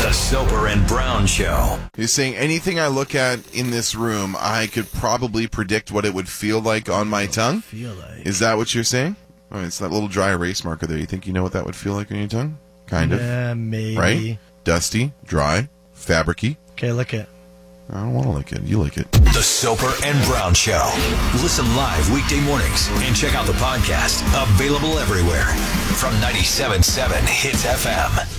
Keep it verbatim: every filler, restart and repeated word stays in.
The Soper and Brown Show. You're saying anything I look at in this room, I could probably predict what it would feel like on my tongue? Feel like. Is that what you're saying? Oh, it's that little dry erase marker there. You think you know what that would feel like on your tongue? Kind of. Yeah, maybe. Right? Dusty, dry, fabricy. Okay, lick it. I don't want to lick it. You lick it. The Soper and Brown Show. Listen live weekday mornings and check out the podcast. Available everywhere from ninety-seven point seven Hits F M.